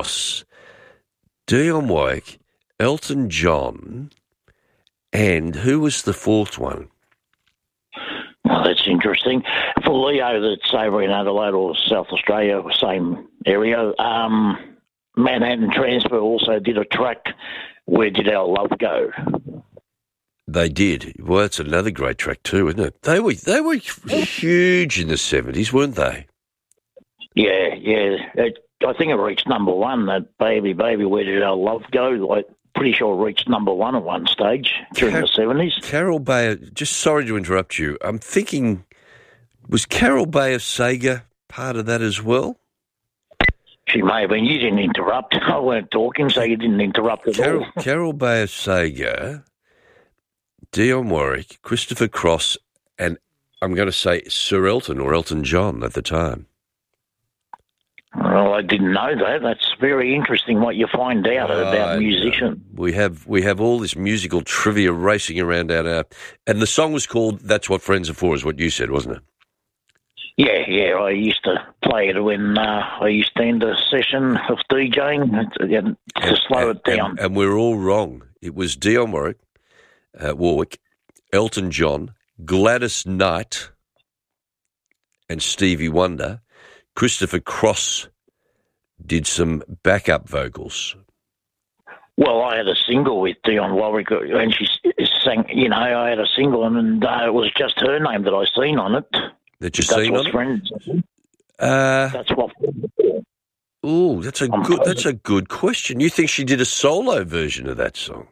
Cross, Dionne Warwick, Elton John, and who was the fourth one? Well, that's interesting. For Leo, that's over in Adelaide or South Australia, same area. Manhattan Transfer also did a track, Where Did Our Love Go? They did. Well, that's another great track too, isn't it? They were huge in the 70s, weren't they? Yeah. I think it reached number one, that Baby, Baby, Where Did Our Love Go? Pretty sure it reached number one at one stage during the 70s. Carol Bayer, just sorry to interrupt you. I'm thinking, was Carol Bayer Sager part of that as well? She may have been. You didn't interrupt. I weren't talking, so you didn't interrupt at all. Carol Bayer Sager, Dionne Warwick, Christopher Cross, and I'm going to say Sir Elton or Elton John at the time. Well, I didn't know that. That's very interesting what you find out about musicians. We have all this musical trivia racing around our... And the song was called That's What Friends Are For, is what you said, wasn't it? Yeah. I used to play it when I used to end a session of DJing to slow it down. And we're all wrong. It was Dionne Warwick, Elton John, Gladys Knight, and Stevie Wonder. Christopher Cross did some backup vocals. Well, I had a single with Dionne Warwick, and she sang, I had a single, and it was just her name that I seen on it. That you seen on it? Friends. That's what. Oh, that's a good question. You think she did a solo version of that song?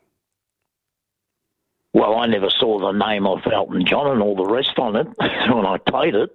Well, I never saw the name of Elton John and all the rest on it when I played it.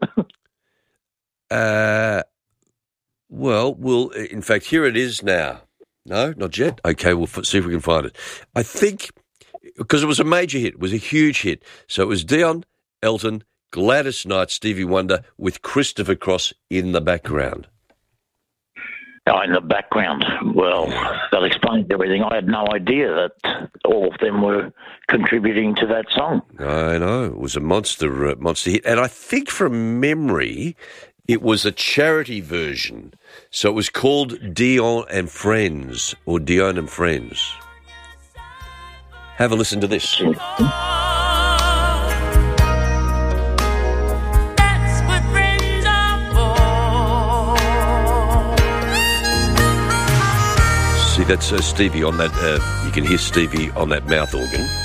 Well, in fact, here it is now. No, not yet. Okay, we'll see if we can find it. I think, because it was a major hit, it was a huge hit. So it was Dionne, Elton, Gladys Knight, Stevie Wonder, with Christopher Cross in the background. Oh, in the background. Well, that explains everything. I had no idea that all of them were contributing to that song. I know. It was a monster hit. And I think from memory, it was a charity version. So it was called Dionne and Friends, or Dionne and Friends. Have a listen to this. See, that's Stevie on that. You can hear Stevie on that mouth organ.